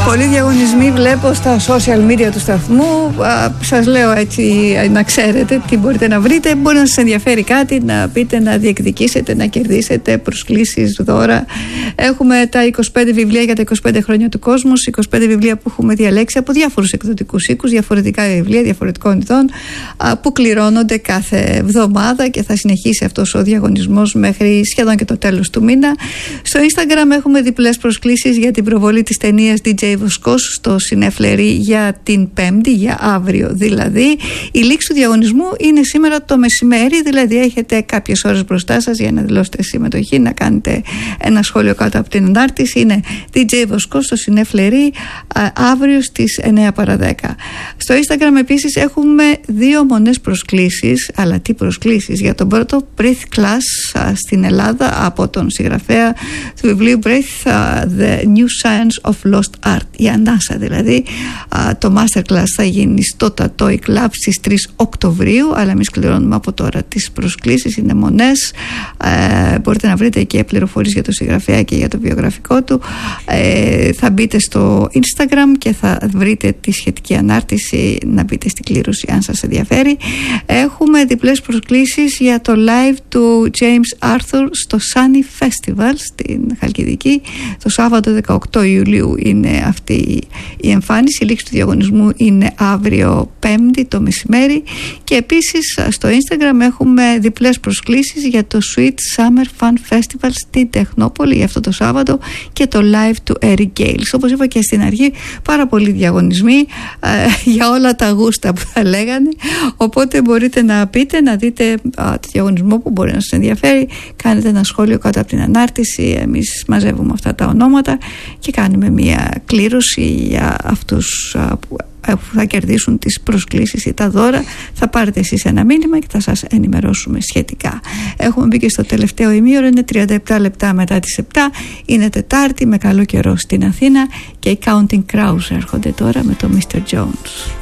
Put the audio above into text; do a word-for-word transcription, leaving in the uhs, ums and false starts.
Πολλοί διαγωνισμοί βλέπω στα social media του σταθμού. Σας λέω έτσι να ξέρετε τι μπορείτε να βρείτε. Μπορεί να σας ενδιαφέρει κάτι, να πείτε, να διεκδικήσετε, να κερδίσετε προσκλήσεις, δώρα. Έχουμε τα είκοσι πέντε βιβλία για τα είκοσι πέντε χρόνια του κόσμου. είκοσι πέντε βιβλία που έχουμε διαλέξει από διάφορους εκδοτικούς οίκους, διαφορετικά βιβλία, διαφορετικών ειδών, που κληρώνονται κάθε εβδομάδα και θα συνεχίσει αυτός ο διαγωνισμός μέχρι σχεδόν και το τέλος του μήνα. Στο Instagram έχουμε διπλές προσκλήσεις για την προβολή της ταινίας ντι τζέι Βοσκός στο Συνεφλερί για την Πέμπτη, για αύριο δηλαδή. Η λήξη του διαγωνισμού είναι σήμερα το μεσημέρι, δηλαδή έχετε κάποιες ώρες μπροστά σας για να δηλώσετε συμμετοχή, να κάνετε ένα σχόλιο κάτω από την ανάρτηση. Είναι ντι τζέι Βοσκός στο Συνεφλερί αύριο στις εννιά παρά δέκα. Στο Instagram επίσης έχουμε δύο μονές προσκλήσεις, αλλά τι προσκλήσεις, για τον πρώτο Breath Class στην Ελλάδα από τον συγγραφέα του βιβλίου Breath, The New Science of Lost Art, η ανάσα δηλαδή. Το Masterclass θα γίνει στο Tatoy Club στις τρεις Οκτωβρίου, αλλά εμείς κληρώνουμε από τώρα τις προσκλήσεις, είναι μονές. Ε, μπορείτε να βρείτε και πληροφορίες για το συγγραφέα και για το βιογραφικό του. Ε, θα μπείτε στο Instagram και θα βρείτε τη σχετική ανάρτηση, να μπείτε στην κλήρωση αν σας ενδιαφέρει. Έχουμε διπλές προσκλήσεις για το live του James Arthur στο Sunny Festival στην Χαλκιδική. Το Σάββατο δεκαοκτώ Ιουλίου είναι αυτή η εμφάνιση. Η λήξη του διαγωνισμού είναι αύριο Πέμπτη το μεσημέρι. Και επίσης στο Instagram έχουμε διπλές προσκλήσεις για το Sweet Summer Fun Festival στην Τεχνόπολη για αυτό το Σάββατο και το live του Eric Gales. Όπως είπα και στην αρχή, πάρα πολλοί διαγωνισμοί ε, για όλα τα γούστα που θα λέγανε, οπότε μπορείτε να πείτε, να δείτε α, το διαγωνισμό που μπορεί να σας ενδιαφέρει, κάνετε ένα σχόλιο κάτω από την ανάρτηση, εμείς μαζεύουμε αυτά τα ονόματα και κάνουμε μια κλήρωση για αυτούς α, που θα κερδίσουν τις προσκλήσεις ή τα δώρα. Θα πάρετε εσείς ένα μήνυμα και θα σας ενημερώσουμε σχετικά. Έχουμε μπει και στο τελευταίο ημίωρο, είναι τριάντα επτά λεπτά μετά τις επτά, είναι Τετάρτη με καλό καιρό στην Αθήνα και οι Counting Crows έρχονται τώρα με το μίστερ Jones.